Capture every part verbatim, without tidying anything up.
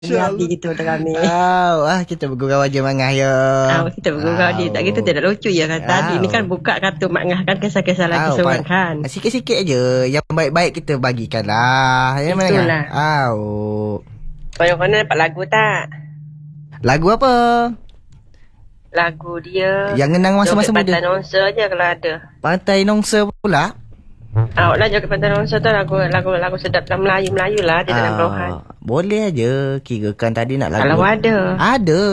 Jadi gitu dengan ni. Oh, ah kita bergurau aja mangah ya. Ah, kita bergurau oh. je. Tak gitu tidak lucu ya kan. Tadi oh. ni kan buka kartu mangah kan kisah-kisah lagi oh, seorang kan. Sikit-sikit aja. Yang baik-baik kita bagikan lah. Ya itulah. Oh. Kau-kau dapat lagu tak? Lagu apa? Lagu dia. Yang ngenang masa-masa muda. Pantai Nongsa je kalau ada. Pantai Nongsa pula? Ah, lah joget Pantai Nongsa tu lagu lagu lagu sedap dalam Melayu-Melayu lah di dalam puluhan. Boleh aja. Kirakan tadi nak lagu. Kalau ada. Ada.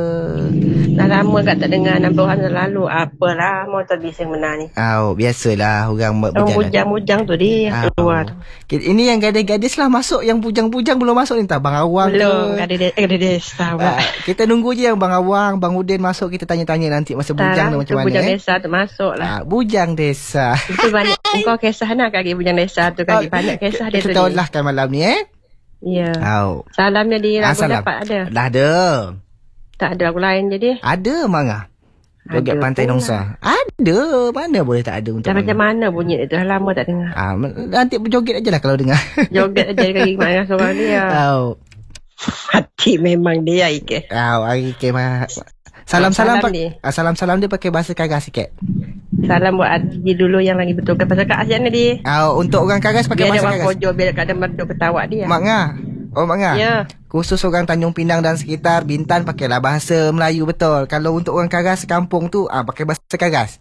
Dah lama kat tak dengar enam puluhan selalu. Apalah mau tak bisa menang ni. Oh, biasalah orang berjalan. Orang bujang-bujang tu dia yang keluar. Ini yang gadis-gadis lah masuk. Yang bujang-bujang belum masuk ni tak Bang Awang belum, gadis desa. Uh, kita nunggu je yang Bang Awang, Bang Udin masuk. Kita tanya-tanya nanti masa bujang tu macam mana. Bujang eh. desa tu masuk lah. Uh, bujang desa. Itu banyak. Kau kisah nak kaki bujang desa tu kaki. Banyak kisah dia tu. Kita ulah kan malam ni eh. Ya. Oh. Salamnya di lagu ah, dapat ada. Dah ada. Tak ada lagu lain jadi? Ada mangah. Joget Pantai Nongsa. Ada. Mana boleh tak ada untuk. Macam mana bunyi itu? Dah lama tak dengar. Ah, nanti berjoget aja lah kalau dengar. Joget aja kaki mana seorang dia. Oh. Hati memang dia Ike. Oh, Ike mah. Salam-salam pak. Ah, salam-salam dia pakai bahasa Kagas sikit. Salam buat Adi dulu yang lagi betul bahasa Kagas ni dia. Oh, untuk orang Kagas pakai bahasa Kagas. Biar dia orang biar kadang merduk ketawa dia. Mak ngah. Oh mak ngah. Ya. Khusus orang Tanjung Pinang dan sekitar Bintan pakailah bahasa Melayu betul. Kalau untuk orang Kagas kampung tu ah pakai bahasa Kagas.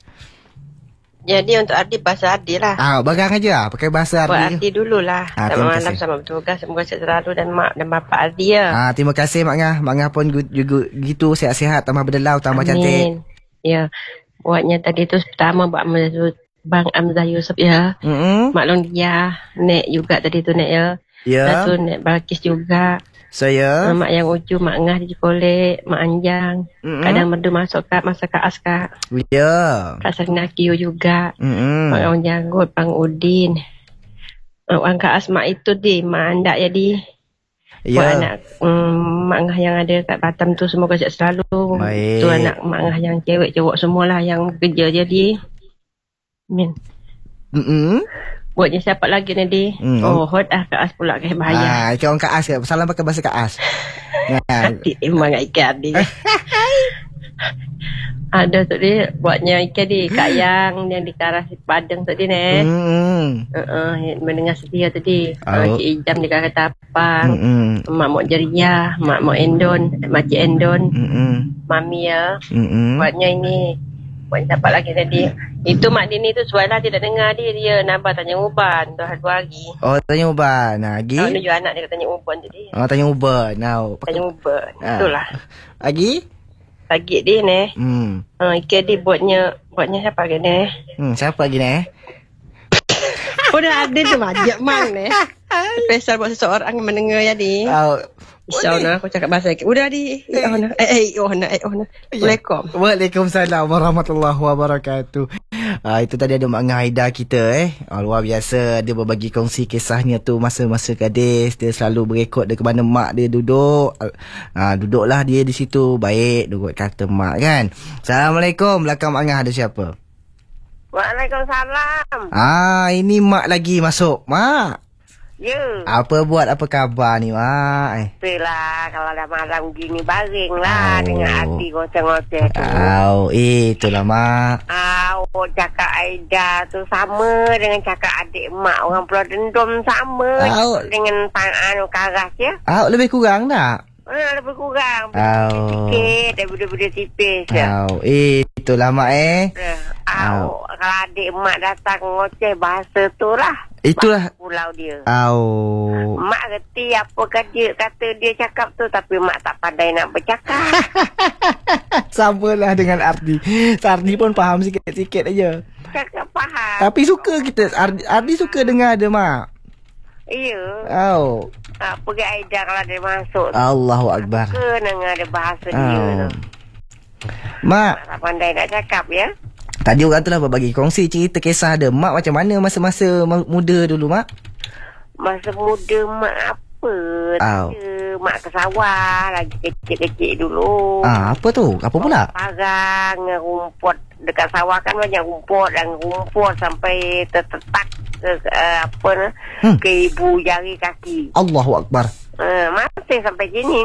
Jadi untuk Ardi bahasa Ardi lah. Ah, barang aja pakai bahasa Ardi. Buat Ardi dululah. Ah, sama malam sama bertugas semoga sehat selalu dan mak dan bapak Ardi ya. Ah, terima kasih mak ngah. Mak ngah pun juga gitu sihat-sihat, tambah berdelau, tambah Amin. Cantik. Ya. Buatnya tadi tu pertama buat Bang Amzah Yusof ya. Mm-hmm. Mak Long dia, Nek juga tadi tu Nek ya. Ya. Satu Nek Balkis juga. Saya. Mak yang Uju, Mak Ngah di Kolek, Mak Anjang. Mm-hmm. Kadang merdu masuk kat masa Kak Aska. Ya. Kak Sarina Kiyo juga. Mm-hmm. Mak Orang Janggut, Bang Udin. Orang Kak Asma itu di, Mak Andak ya di. Ya. Buat anak um, Mak Ngah yang ada kat Batam tu semoga sihat selalu. Baik. Tu anak Mak Ngah yang cewek-cewek semualah yang kerja jadi. Amin. Mm-hmm. Buatnya siapa lagi ni di? Mm. Oh, hot ah Kak As pula ke bahaya. Ah, kau orang Kak As ke? Salam pakai bahasa Kak As. Nah, memang ikan di. Ada tu dia buatnya ikan di Kak Yang yang di Karasi Padang tu dia ni. Hmm. Uh-uh, mendengar setia tadi. Oh. Cik Ijam di Karasi Tapang. Hmm. Mak Mok Jeria, Mak Mok Endon, Mak Cik Endon. Hmm. Mami ya. Hmm. Buatnya ini. Buat siapa lagi tadi? Itu Mak Dini tu suara tidak dengar dia. Dia nampak tanya Uban. Tu dua hari. Oh, tanya Uban. Nah, lagi? Oh, tujuh anak dia tanya Uban tadi. Oh, tanya Uban. Now, tanya Uban. Ah. Itulah. Lagi? Lagi dia ni. Hmm. Uh, Ike dia buatnya, buatnya siapa lagi ni? Hmm, siapa lagi ni? Udah ada tu majak mang ni. Spesial buat seseorang mendengar ya di. Oh. Isau nak aku cakap bahasa lagi. Udah di. Eh, eh, oh nak, eh, oh nak. Assalamualaikum. Waalaikumsalam warahmatullahi wabarakatuh. Ah, itu tadi ada Mak Ngah Aida kita eh. Oh, luar biasa. Dia berbagi kongsi kisahnya tu masa-masa gadis. Dia selalu berekod dia ke mana mak dia duduk. Ah, duduklah dia di situ. Baik, duduk kata mak kan. Assalamualaikum. Belakang Mak Ngah ada siapa? Waalaikumsalam. Ah, ini mak lagi masuk. Mak. Ya. Apa buat, apa khabar ni, Mak? Eh. Itulah, kalau dah malam gini baring lah oh. dengan hati goceh-goceh tu. Oh, itulah, Mak. Oh, cakap Aida tu sama dengan cakap adik mak. Orang Pulau Dendom sama oh. dengan Anu Karas ya. Oh, lebih kurang tak? Eh, lebih kurang. Oh. Sikit daripada tipis ya. Oh, itulah, Mak eh. Oh, kalau adik mak datang ngoceh bahasa tu lah. Itulah pulau dia. Oh. Mak reti apa dia kata dia cakap tu tapi mak tak pandai nak bercakap. Samalah dengan Ardi. Ardi pun faham sikit-sikit aja. Cakap faham. Tapi suka kita Ardi, Ardi suka dengar ada mak. Iya. Oh. Ha, pergi Aida kalau dia masuk. Allahu Akbar. Suka dengar ada bahasa oh. dia tu. Mak. Mak tak pandai nak cakap ya. Tadi orang tu lah berbagi kongsi cerita kisah ada. Mak macam mana masa-masa muda dulu, Mak? Masa muda mak apa? Oh. Mak ke sawah lagi kecil-kecil dulu. Ah, apa tu? Apa pula? Parang, rumput. Dekat sawah kan banyak rumput dan rumput sampai tertetak ke uh, apa hmm. ke ibu jari kaki. Allahu Akbar. Uh, masih sampai gini.